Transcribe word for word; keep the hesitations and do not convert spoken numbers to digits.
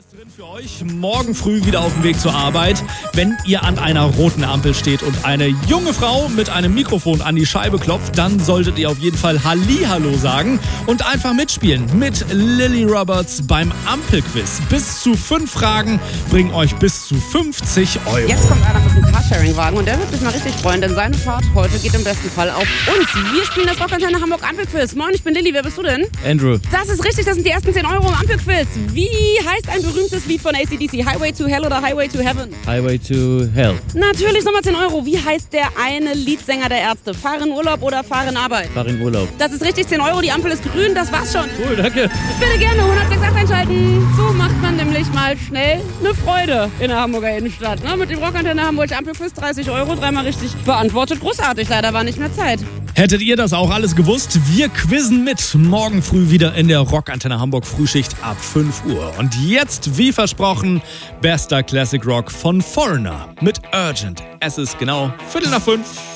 Alles drin für euch. Morgen früh wieder auf dem Weg zur Arbeit. Wenn ihr an einer roten Ampel steht und eine junge Frau mit einem Mikrofon an die Scheibe klopft, dann solltet ihr auf jeden Fall Hallihallo sagen und einfach mitspielen mit Lily Roberts beim Ampelquiz. Bis zu fünf Fragen bringen euch bis zu fünfzig Euro. Jetzt kommt einer mit einem Carsharing-Wagen und der wird sich mal richtig freuen, denn seine Fahrt heute geht im besten Fall auf uns. Wir spielen das Rockantenne Hamburg Ampelquiz. Moin, ich bin Lilly. Wer bist du denn? Andrew. Das ist richtig, das sind die ersten zehn Euro im Ampelquiz. Wie heißt ein berühmtes Lied von A C D C? Highway to Hell oder Highway to Heaven? Highway to Hell. Natürlich nochmal zehn Euro. Wie heißt der eine Leadsänger der Ärzte? Fahr in Urlaub oder fahr in Arbeit? Fahr in Urlaub. Das ist richtig, zehn Euro. Die Ampel ist grün, das war's schon. Cool, danke. Bitte gerne hundertsechs Komma acht einschalten. So macht man nämlich mal schnell eine Freude in der Hamburger Innenstadt. Ne? Mit dem Rockantenne Hamburg Ampelquiz dreißig Euro, dreimal richtig beantwortet. Großartig, leider war nicht mehr Zeit. Hättet ihr das auch alles gewusst? Wir quizzen mit. Morgen früh wieder in der Rockantenne Hamburg Frühschicht ab fünf Uhr. Und jetzt, wie versprochen, bester Classic Rock von Foreigner mit Urgent. Es ist genau Viertel nach fünf.